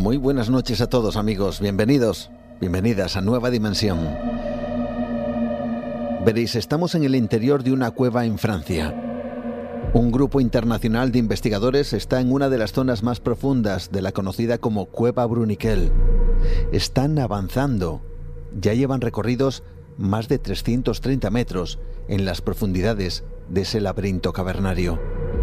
Muy buenas noches a todos, amigos. Bienvenidos, bienvenidas a Nueva Dimensión. Veréis, estamos en el interior de una cueva en Francia. Un grupo internacional de investigadores está en una de las zonas más profundas de la conocida como Cueva Bruniquel. Están avanzando. Ya llevan recorridos más de 330 metros en las profundidades de ese laberinto cavernario.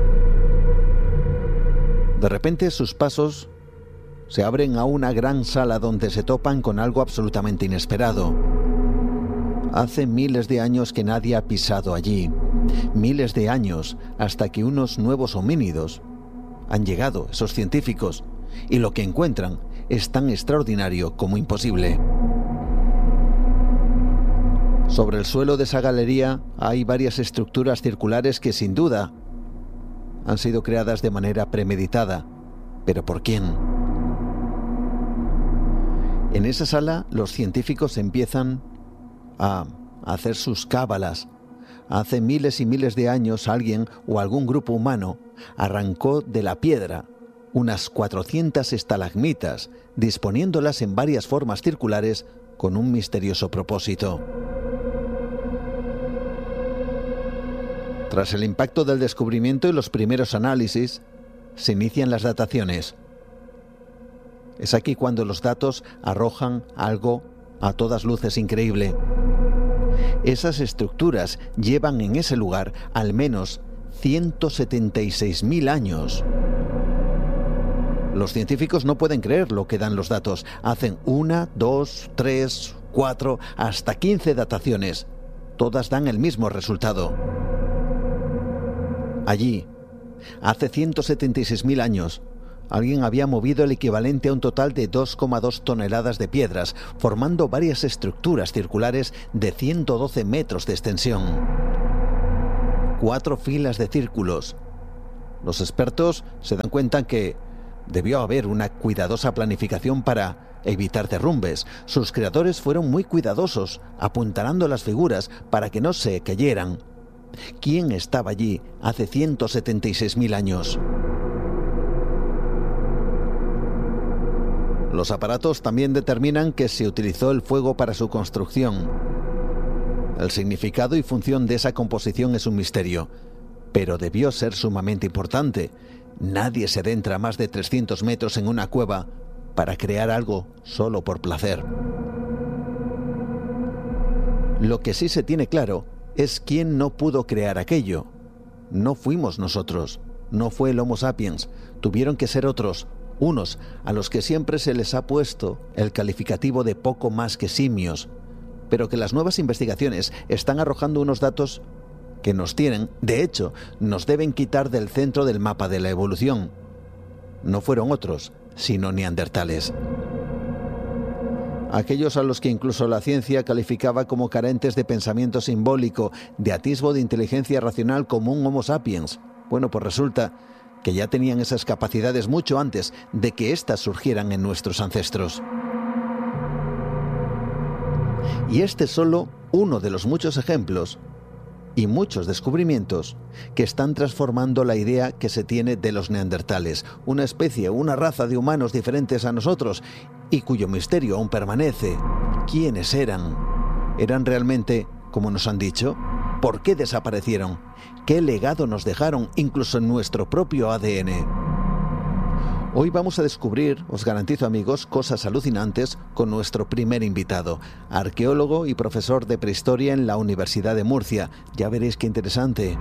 De repente sus pasos se abren a una gran sala donde se topan con algo absolutamente inesperado. Hace miles de años que nadie ha pisado allí. Miles de años hasta que unos nuevos homínidos han llegado, esos científicos, y lo que encuentran es tan extraordinario como imposible. Sobre el suelo de esa galería hay varias estructuras circulares que sin duda han sido creadas de manera premeditada. ¿Pero por quién? En esa sala los científicos empiezan a hacer sus cábalas. Hace miles y miles de años alguien o algún grupo humano arrancó de la piedra unas 400 estalagmitas, disponiéndolas en varias formas circulares con un misterioso propósito. Tras el impacto del descubrimiento y los primeros análisis, se inician las dataciones. Es aquí cuando los datos arrojan algo a todas luces increíble. Esas estructuras llevan en ese lugar al menos 176.000 años. Los científicos no pueden creer lo que dan los datos. Hacen 1, 2, 3, 4, hasta 15 dataciones. Todas dan el mismo resultado. Allí, hace 176.000 años, alguien había movido el equivalente a un total de 2,2 toneladas de piedras, formando varias estructuras circulares de 112 metros de extensión. 4 filas de círculos. Los expertos se dan cuenta que debió haber una cuidadosa planificación para evitar derrumbes. Sus creadores fueron muy cuidadosos, apuntalando las figuras para que no se cayeran. ¿Quién estaba allí hace 176.000 años? Los aparatos también determinan que se utilizó el fuego para su construcción. El significado y función de esa composición es un misterio, pero debió ser sumamente importante. Nadie se adentra a más de 300 metros en una cueva para crear algo solo por placer. Lo que sí se tiene claro es quién no pudo crear aquello. No fuimos nosotros, no fue el Homo sapiens, tuvieron que ser otros, unos a los que siempre se les ha puesto el calificativo de poco más que simios, pero que las nuevas investigaciones están arrojando unos datos que nos tienen, de hecho, nos deben quitar del centro del mapa de la evolución. No fueron otros, sino neandertales. Aquellos a los que incluso la ciencia calificaba como carentes de pensamiento simbólico, de atisbo de inteligencia racional como un Homo sapiens. Bueno, pues resulta que ya tenían esas capacidades mucho antes de que éstas surgieran en nuestros ancestros. Y este es solo uno de los muchos ejemplos y muchos descubrimientos que están transformando la idea que se tiene de los neandertales, una especie, una raza de humanos diferentes a nosotros y cuyo misterio aún permanece. ¿Quiénes eran? ¿Eran realmente como nos han dicho? ¿Por qué desaparecieron? ¿Qué legado nos dejaron incluso en nuestro propio ADN? Hoy vamos a descubrir, os garantizo amigos, cosas alucinantes con nuestro primer invitado, arqueólogo y profesor de prehistoria en la Universidad de Murcia. Ya veréis qué interesante.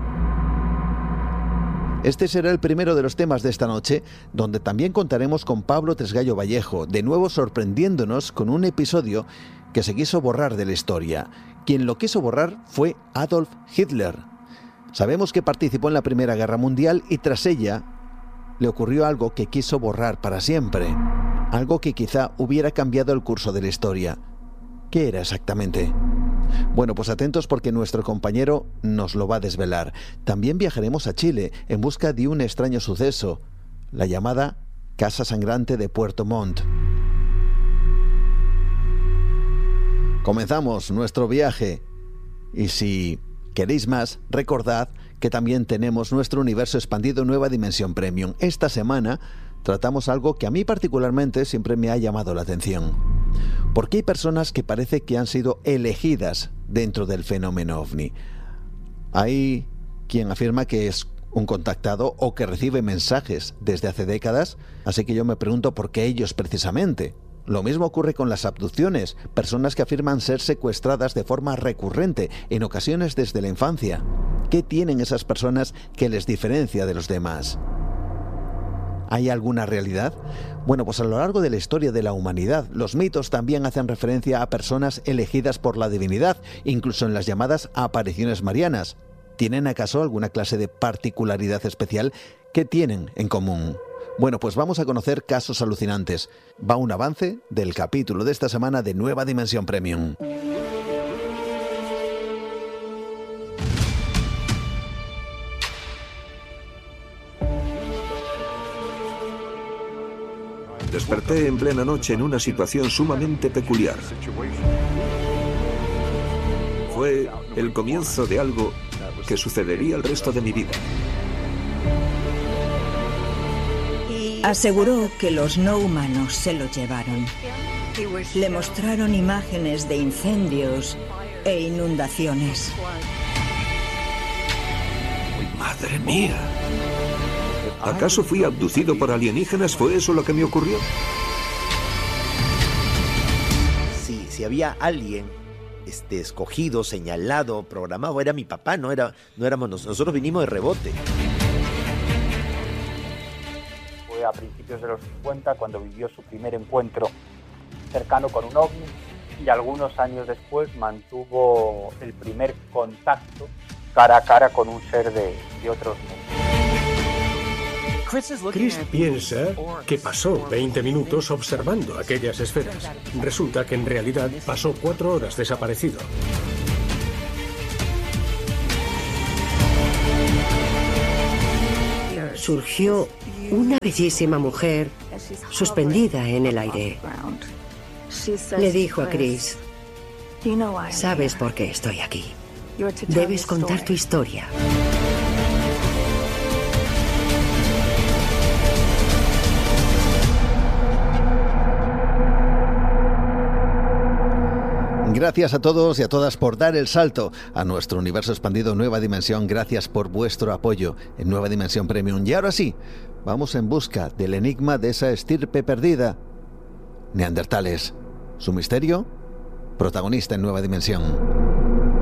Este será el primero de los temas de esta noche, donde también contaremos con Pablo Tresgallo Vallejo, de nuevo sorprendiéndonos con un episodio que se quiso borrar de la historia. Quien lo quiso borrar fue Adolf Hitler. Sabemos que participó en la Primera Guerra Mundial y tras ella le ocurrió algo que quiso borrar para siempre, algo que quizá hubiera cambiado el curso de la historia. ¿Qué era exactamente? Bueno, pues atentos porque nuestro compañero nos lo va a desvelar. También viajaremos a Chile en busca de un extraño suceso, la llamada Casa Sangrante de Puerto Montt. Comenzamos nuestro viaje y si queréis más, recordad que también tenemos nuestro universo expandido Nueva Dimensión Premium. Esta semana tratamos algo que a mí particularmente siempre me ha llamado la atención. ¿Por qué hay personas que parece que han sido elegidas dentro del fenómeno OVNI? Hay quien afirma que es un contactado o que recibe mensajes desde hace décadas, así que yo me pregunto por qué ellos precisamente. Lo mismo ocurre con las abducciones, personas que afirman ser secuestradas de forma recurrente, en ocasiones desde la infancia. ¿Qué tienen esas personas que les diferencia de los demás? ¿Hay alguna realidad? Bueno, pues a lo largo de la historia de la humanidad, los mitos también hacen referencia a personas elegidas por la divinidad, incluso en las llamadas apariciones marianas. ¿Tienen acaso alguna clase de particularidad especial? ¿Qué tienen en común? Bueno, pues vamos a conocer casos alucinantes. Va un avance del capítulo de esta semana de Nueva Dimensión Premium. Desperté en plena noche en una situación sumamente peculiar. Fue el comienzo de algo que sucedería el resto de mi vida. Aseguró que los no humanos se lo llevaron. Le mostraron imágenes de incendios e inundaciones. ¡Madre mía! ¿Acaso fui abducido por alienígenas? ¿Fue eso lo que me ocurrió? Si había alguien escogido, señalado, programado, era mi papá, no éramos nosotros vinimos de rebote. Fue a principios de los 50 cuando vivió su primer encuentro cercano con un ovni y algunos años después mantuvo el primer contacto cara a cara con un ser de otros mundos. Chris piensa que pasó 20 minutos observando aquellas esferas. Resulta que en realidad pasó 4 horas desaparecido. Surgió una bellísima mujer suspendida en el aire. Le dijo a Chris: ¿sabes por qué estoy aquí? Debes contar tu historia. Gracias a todos y a todas por dar el salto a nuestro universo expandido Nueva Dimensión. Gracias por vuestro apoyo en Nueva Dimensión Premium. Y ahora sí, vamos en busca del enigma de esa estirpe perdida. Neandertales. Su misterio, protagonista en Nueva Dimensión.